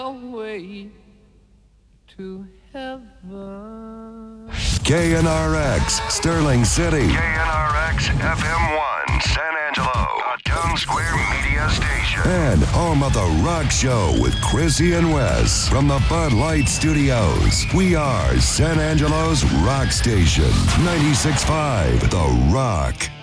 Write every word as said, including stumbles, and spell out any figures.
way to heaven. K N R X, Sterling City. K N R X F M one, San Angelo, a Town Square media station. And home of The Rock Show with Chrissy and Wes. From the Bud Light Studios, we are San Angelo's rock station. ninety-six point five The Rock.